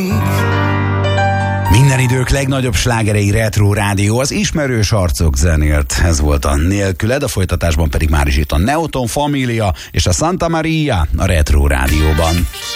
Minden idők legnagyobb slágerei Retro Rádió, az ismerős arcok zenélt. Ez volt a Nélküled, a folytatásban pedig már is itt a Neoton Família és a Santa Maria a Retro Rádióban.